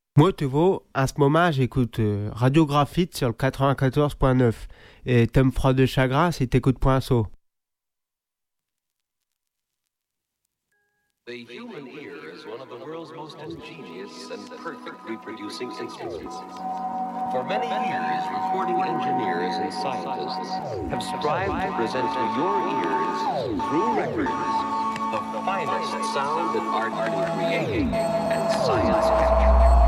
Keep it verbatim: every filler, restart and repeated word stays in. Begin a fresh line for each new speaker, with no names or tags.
Moi, tu vois, à ce moment, j'écoute euh, Radio Graphite sur le quatre-vingt-quatorze point neuf et Thème froid de chagrin, si t'écoutes Point So.
The human ear is one of the world's most ingenious and perfect reproducing instruments. For many years, recording engineers and scientists have strived to present to your ears, through records, the finest sound that art can create and science capture.